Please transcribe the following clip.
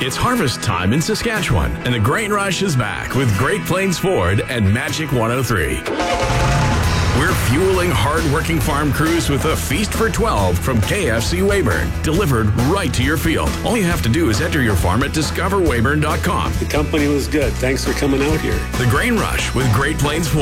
It's harvest time in Saskatchewan, and the Grain Rush is back with Great Plains Ford and Magic 103. We're fueling hard-working farm crews with a feast for 12 from KFC Weyburn, delivered right to your field. All you have to do is enter your farm at discoverweyburn.com. The company was good. Thanks for coming out here. The Grain Rush with Great Plains Ford.